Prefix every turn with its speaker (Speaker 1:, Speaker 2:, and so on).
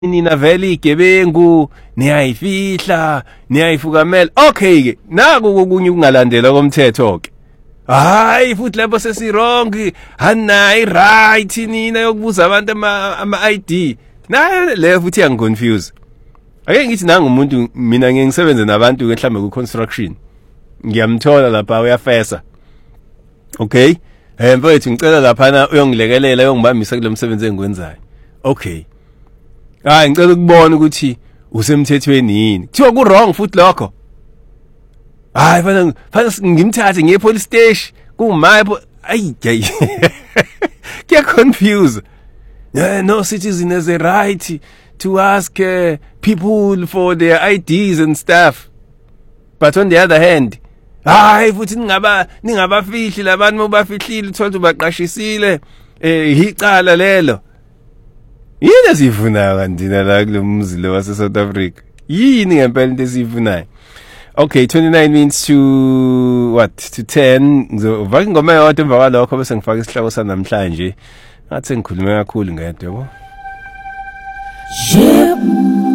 Speaker 1: nina vele igebengu niyayifihla niyayifukamela. Okay ke naku kokunye ukungalandela komthetho ke. Hayi futhi lapho sesirong hanayi right nina yokubuza abantu ama ID. Naye le futhi yangiconfuse. Ake ngithi nanga umuntu mina ngisebenza nabantu ke mhlambe ku construction. Ngiyamthola lapha uyafesa. Okay? Mfowethu ngicela lapha na uyongilekelela uyongibambisa kule msebenzi engikwenzayo. Okay. Hayi ngicela ukubona ukuthi usemthethweni yini. Kuthiwa ku wrong futhi lokho. Hayi fana ngimthathe ngiye police station kumapho ayi get confused. No citizen has a right to ask people for their IDs and stuff. But on the other hand, hayi futhi ningabafihli labantu mobafihlile uthola ubaqashisile icala lelo. Yini esifunayo kanjena la kulomzi lo wase South Africa? Yini ngempela into esifunayo? Okay, 29 minutes to what? To 10. Ngizovaka ingoma yodwa emva kwalokho bese ngifaka isihloko sanamhlanje. Ngathi ngikhulume kakhulu ngento yabo.